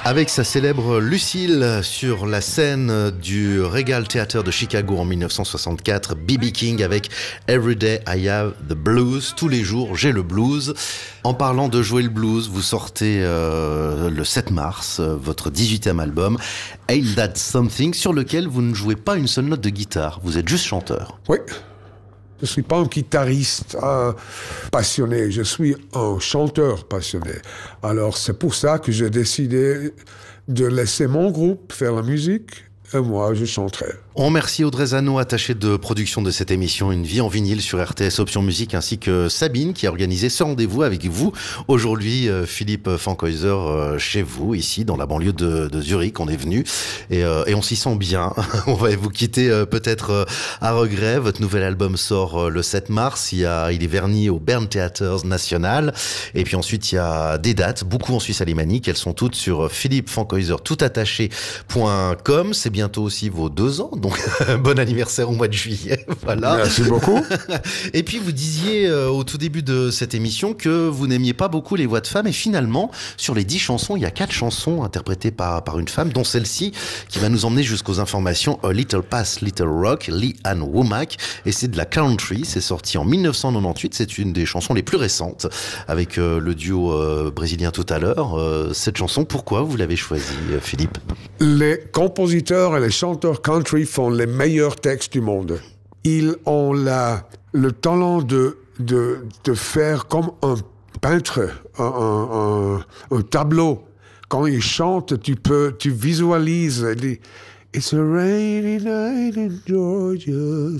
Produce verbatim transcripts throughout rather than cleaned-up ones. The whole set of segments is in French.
Avec sa célèbre Lucille sur la scène du Regal Theater de Chicago en dix-neuf cent soixante-quatre, B B King avec Every Day I Have the Blues, tous les jours j'ai le blues. En parlant de jouer le blues, vous sortez euh, le sept mars euh, votre dix-huitième album, Ain't That Something, sur lequel vous ne jouez pas une seule note de guitare, vous êtes juste chanteur. Oui. Je ne suis pas un guitariste euh, passionné, je suis un chanteur passionné. Alors c'est pour ça que j'ai décidé de laisser mon groupe faire la musique et moi je chanterai. On remercie Audrey Zano, attachée de production de cette émission Une vie en vinyle sur R T S Option Musique, ainsi que Sabine qui a organisé ce rendez-vous avec vous. Aujourd'hui, euh, Philippe Fankhäuser, euh, chez vous, ici, dans la banlieue de, de Zurich, on est venu et, euh, et on s'y sent bien. On va vous quitter euh, peut-être euh, à regret. Votre nouvel album sort euh, le sept mars. Il, y a, il est verni au Bern Theaters National. Et puis ensuite, il y a des dates, beaucoup en Suisse alémanique. Elles sont toutes sur philippe fankhäuser toutattaché point com. C'est bientôt aussi vos deux ans. Donc, bon anniversaire au mois de juillet. Voilà. Merci beaucoup. Et puis, vous disiez euh, au tout début de cette émission que vous n'aimiez pas beaucoup les voix de femmes. Et finalement, sur les dix chansons, il y a quatre chansons interprétées par, par une femme, dont celle-ci qui va nous emmener jusqu'aux informations A Little Past, Little Rock, Lee Ann Womack. Et c'est de la country. C'est sorti en dix-neuf cent quatre-vingt-dix-huit. C'est une des chansons les plus récentes avec euh, le duo euh, brésilien tout à l'heure. Euh, cette chanson, pourquoi vous l'avez choisie, euh, Philippe? Les compositeurs et les chanteurs country font les meilleurs textes du monde. Ils ont la, le talent de, de, de faire comme un peintre, un, un, un, un tableau. Quand ils chantent, tu peux, tu visualises. Les, It's a rainy night in Georgia.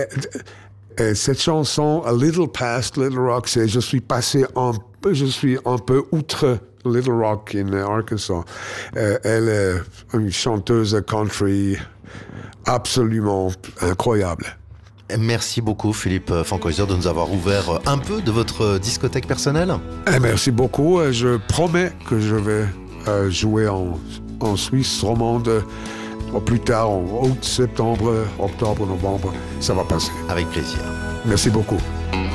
Et, et cette chanson, A Little Past, Little Rock, c'est je suis passé un peu, je suis un peu outre Little Rock in Arkansas. Euh, elle est une chanteuse country absolument incroyable. Merci beaucoup Philippe Fankhäuser de nous avoir ouvert un peu de votre discothèque personnelle. Et merci beaucoup. Je promets que je vais euh, jouer en, en Suisse romande plus tard, en août, septembre, octobre, novembre. Ça va passer. Avec plaisir. Merci beaucoup.